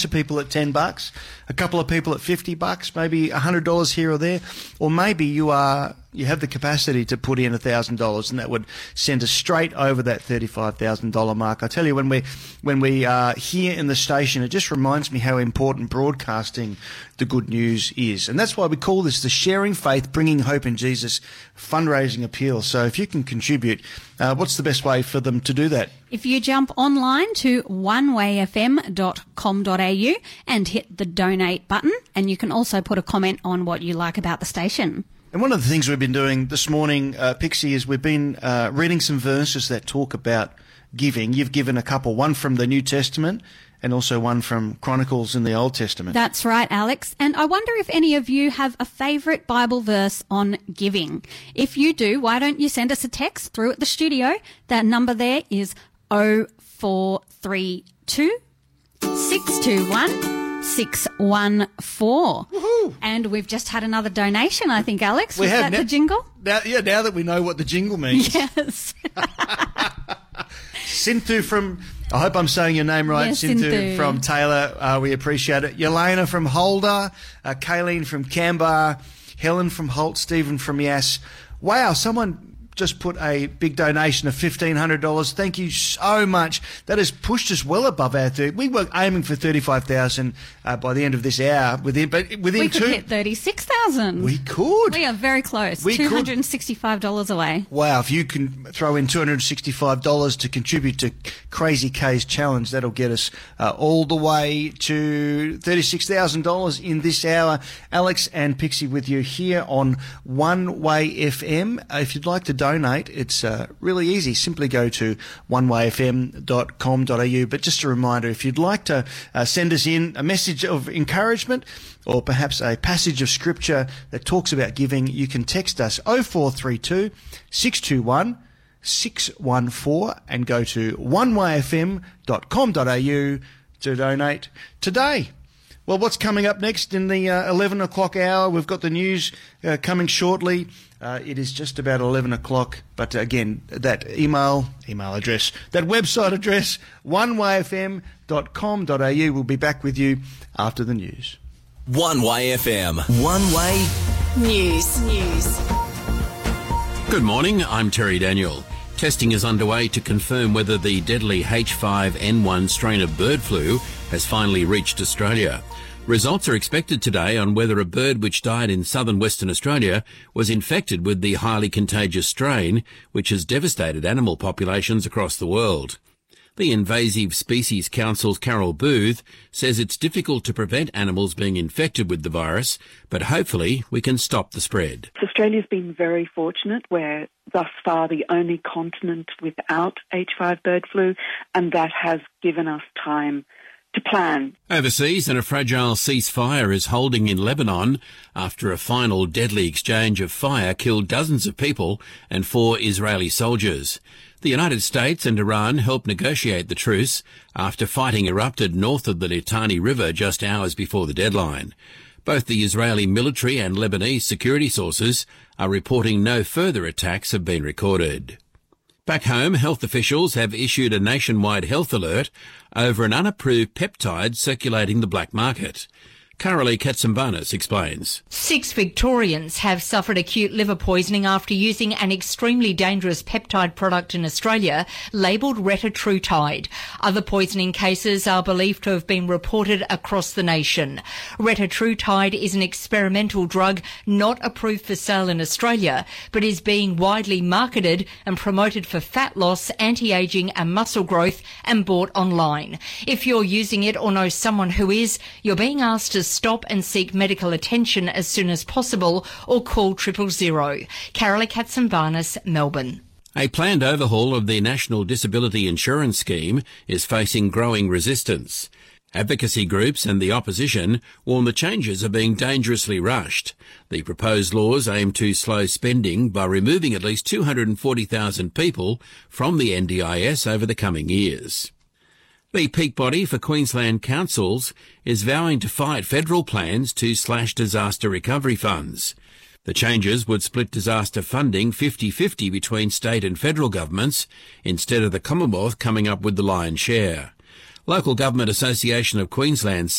of people at $10, a couple of people at $50, maybe $100 here or there, or maybe you have the capacity to put in $1,000, and that would send us straight over that $35,000 mark. I tell you, when we are here in the station, it just reminds me how important broadcasting the good news is, and that's why we call this the Sharing Faith, Bringing Hope in Jesus fundraising appeal. So if you can contribute, what's the best way for them to do that? If you jump online to onewayfm.com.au and hit the donate button, and you can also put a comment on what you like about the station. And one of the things we've been doing this morning, Pixie, is we've been reading some verses that talk about giving. You've given a couple, one from the New Testament and also one from Chronicles in the Old Testament. That's right, Alex. And I wonder if any of you have a favourite Bible verse on giving. If you do, why don't you send us a text through at the studio? That number there is 0432 621 614. Woohoo! And we've just had another donation, I think, Alex. We Was have that the jingle? Now that we know what the jingle means. Yes. Sinthu from, I hope I'm saying your name right, Yes, Sinthu Sinthu from Taylor, we appreciate it. Yelena from Holder, Kayleen from Canberra, Helen from Holt, Stephen from Yass. Wow, someone just put a big donation of $1,500. Thank you so much. That has pushed us well above our 30. We were aiming for 35,000 by the end of this hour. We could hit 36,000. We could. We are very close. $265 away. Wow, if you can throw in $265 to contribute to Crazy K's challenge, that'll get us all the way to $36,000 in this hour. Alex and Pixie with you here on One Way FM. If you'd like to donate, it's really easy. Simply go to onewayfm.com.au. But just a reminder, if you'd like to send us in a message of encouragement or perhaps a passage of scripture that talks about giving, you can text us 0432 621 614 and go to onewayfm.com.au to donate today. Well, what's coming up next in the 11 o'clock hour? We've got the news coming shortly. It is just about 11 o'clock. But again, that email address, that website address, onewayfm.com.au. We'll be back with you after the news. One Way FM. One Way News. Good morning, I'm Terry Daniel. Testing is underway to confirm whether the deadly H5N1 strain of bird flu has finally reached Australia. Results are expected today on whether a bird which died in southern Western Australia was infected with the highly contagious strain, which has devastated animal populations across the world. The Invasive Species Council's Carol Booth says it's difficult to prevent animals being infected with the virus, but hopefully we can stop the spread. Australia's been very fortunate. We're thus far the only continent without H5 bird flu, and that has given us time to plan. Overseas, and a fragile ceasefire is holding in Lebanon after a final deadly exchange of fire killed dozens of people and 4 Israeli soldiers. The United States and Iran helped negotiate the truce after fighting erupted north of the Litani River just hours before the deadline. Both the Israeli military and Lebanese security sources are reporting no further attacks have been recorded. Back home, health officials have issued a nationwide health alert over an unapproved peptide circulating the black market. Carolee Katsambanis explains. 6 Victorians have suffered acute liver poisoning after using an extremely dangerous peptide product in Australia labelled retatrutide. Other poisoning cases are believed to have been reported across the nation. Retatrutide is an experimental drug not approved for sale in Australia, but is being widely marketed and promoted for fat loss, anti-ageing and muscle growth and bought online. If you're using it or know someone who is, you're being asked to stop and seek medical attention as soon as possible or call 000. Carolee Katsambanis, Melbourne. A planned overhaul of the National Disability Insurance Scheme is facing growing resistance. Advocacy groups and the opposition warn the changes are being dangerously rushed. The proposed laws aim to slow spending by removing at least 240,000 people from the NDIS over the coming years. The peak body for Queensland councils is vowing to fight federal plans to slash disaster recovery funds. The changes would split disaster funding 50-50 between state and federal governments, instead of the Commonwealth coming up with the lion's share. Local Government Association of Queensland